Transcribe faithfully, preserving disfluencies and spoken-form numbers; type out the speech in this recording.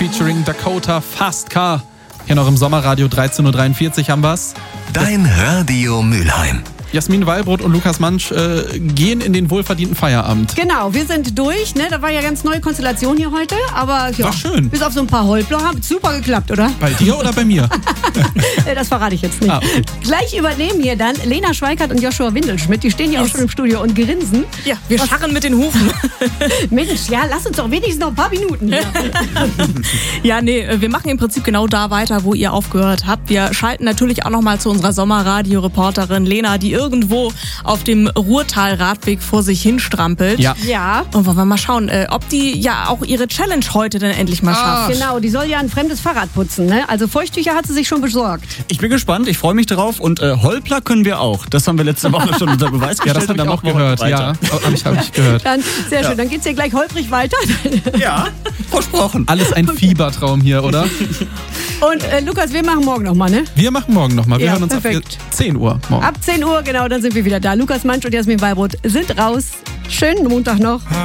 featuring Dakota Fast Car. Hier noch im Sommerradio dreizehn Uhr dreiundvierzig haben wir's. Dein Radio Mülheim. Jasmin Wallbrot und Lukas Mansch äh, gehen in den wohlverdienten Feierabend. Genau, wir sind durch. Ne? Da war ja ganz neue Konstellation hier heute. Aber ja, war schön. Bis auf so ein paar Holpler haben super geklappt, oder? Bei dir oder bei mir? Das verrate ich jetzt nicht. Ah, okay. Gleich übernehmen hier dann Lena Schweikert und Joshua Windelschmidt. Die stehen hier yes. auch schon im Studio und grinsen. Ja, wir Was? scharren mit den Hufen. Mensch, ja, lass uns doch wenigstens noch ein paar Minuten. Ja. ja, nee, wir machen im Prinzip genau da weiter, wo ihr aufgehört habt. Wir schalten natürlich auch noch mal zu unserer Sommerradio-Reporterin Lena, die irgendwo auf dem Ruhrtal-Radweg vor sich hin strampelt. Ja. ja. Und wollen wir mal schauen, äh, ob die ja auch ihre Challenge heute dann endlich mal ah, schafft. Genau, die soll ja ein fremdes Fahrrad putzen. Ne? Also Feuchttücher hat sie sich schon besorgt. Ich bin gespannt, ich freue mich drauf. Und äh, Holpler können wir auch. Das haben wir letzte Woche schon unter Beweis gestellt. Ja, das haben wir auch gehört. Ja, habe ich, hab ich gehört. Dann, sehr ja. schön, dann geht's hier gleich holprig weiter. Ja, versprochen. Alles ein Fiebertraum hier, oder? Und äh, Lukas, wir machen morgen nochmal, ne? Wir machen morgen nochmal. Wir ja, hören uns perfekt. ab zehn Uhr morgen. Ab zehn Uhr, genau, dann sind wir wieder da. Lukas Mansch und Jasmin Wallbrot sind raus. Schönen Montag noch.